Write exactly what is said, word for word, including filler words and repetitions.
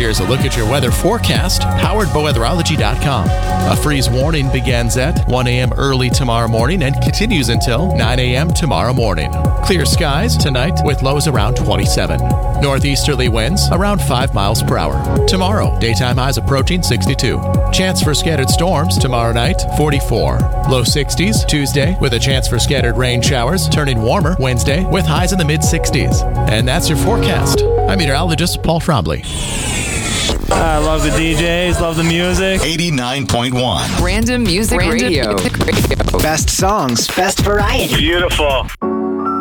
here's a look at your weather forecast, powered by weatherology dot com. A freeze warning begins at one a.m. early tomorrow morning and continues until nine a.m. tomorrow morning. Clear skies tonight with lows around twenty-seven. Northeasterly winds around five miles per hour. Tomorrow, daytime highs approaching sixty-two. Chance for scattered storms tomorrow night, forty-four. Low sixties Tuesday with a chance for scattered rain showers, turning warmer Wednesday with highs in the mid-sixties. And that's your forecast. I'm meteorologist Paul Trombley. I love the D Js, love the music. eighty-nine point one. Random Music Random Radio. Music Radio. Best songs, best variety. Beautiful.